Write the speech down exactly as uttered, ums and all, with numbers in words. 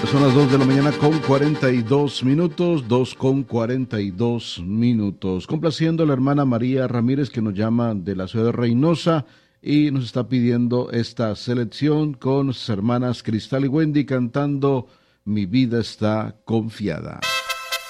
Son las dos de la mañana con cuarenta y dos minutos, dos con cuarenta y dos minutos. Complaciendo a la hermana María Ramírez, que nos llama de la ciudad de Reynosa y nos está pidiendo esta selección con sus hermanas Cristal y Wendy cantando Mi vida está confiada.